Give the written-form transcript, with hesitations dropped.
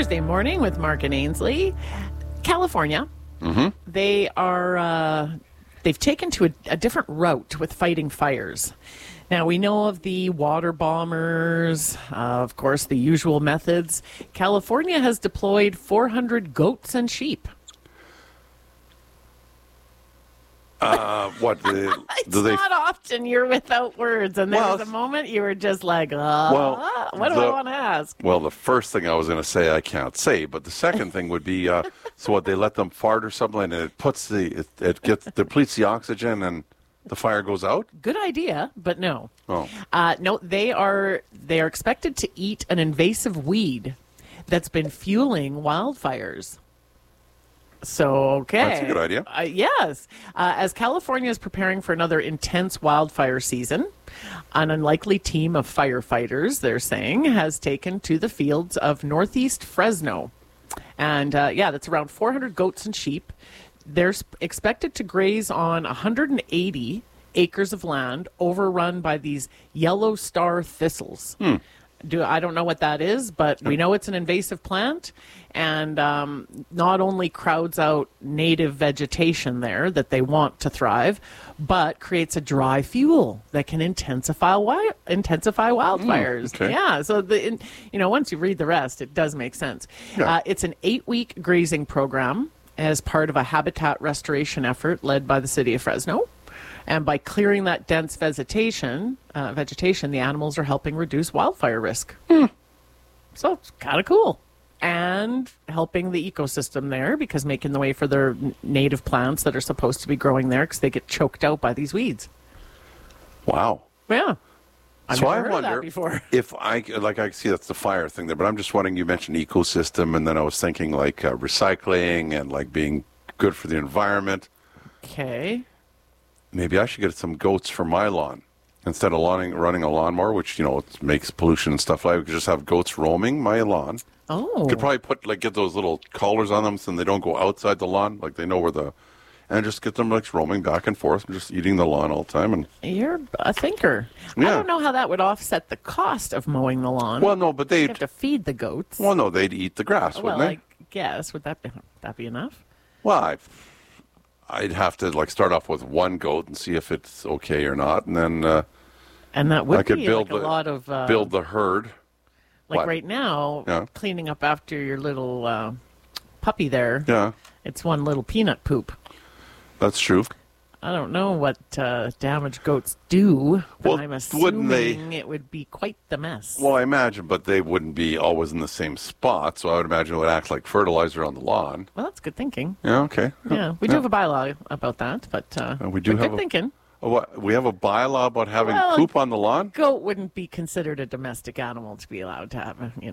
Thursday morning with Mark and Ainsley. California, they are they've taken to a different route with fighting fires. Now, we know of the water bombers, of course, the usual methods. California has deployed 400 goats and sheep. It's not often you're without words, and there was a moment you were just like, what do I want to ask? Well, the first thing I was going to say I can't say, but the second thing would be, so what, they let them fart or something, and it depletes the oxygen, and the fire goes out? Good idea, but no. Oh. No, they are expected to eat an invasive weed that's been fueling wildfires. So, okay. That's a good idea. Yes. As California is preparing for another intense wildfire season, an unlikely team of firefighters, they're saying, has taken to the fields of northeast Fresno. And, that's around 400 goats and sheep. They're expected to graze on 180 acres of land overrun by these yellow star thistles. I don't know what that is, but we know it's an invasive plant, and not only crowds out native vegetation there that they want to thrive, but creates a dry fuel that can intensify wildfires. Okay. Yeah, so once you read the rest, it does make sense. Yeah. It's an 8-week grazing program as part of a habitat restoration effort led by the city of Fresno. And by clearing that dense vegetation, the animals are helping reduce wildfire risk. So it's kind of cool. And helping the ecosystem there, because making the way for their native plants that are supposed to be growing there because they get choked out by these weeds. Wow. Yeah. I've So never I heard wonder of that before. if I see that's the fire thing there, but I'm just wondering, you mentioned ecosystem, and then I was thinking like recycling and like being good for the environment. Okay. Maybe I should get some goats for my lawn. Instead of running a lawnmower, which, it makes pollution and stuff like that, we could just have goats roaming my lawn. Oh. Could probably get those little collars on them so they don't go outside the lawn, like they know where and just get them like roaming back and forth and just eating the lawn all the time. And you're a thinker. Yeah. I don't know how that would offset the cost of mowing the lawn. Well, no, but you have to feed the goats. Well, no, they'd eat the grass, wouldn't they? I guess. Would that be enough? Well, I'd have to start off with one goat and see if it's okay or not, and then and that would I could be build a lot of build the herd. Like right now, cleaning up after your little puppy there. Yeah, it's one little peanut poop. That's true. I don't know what damaged goats do, but well, I'm assuming it would be quite the mess. Well, I imagine, but they wouldn't be always in the same spot, so I would imagine it would act like fertilizer on the lawn. Well, that's good thinking. Yeah, okay. Yeah, we do have a bylaw about that, but we do have good thinking. We have a bylaw about having poop on the lawn? Goat wouldn't be considered a domestic animal to be allowed to have,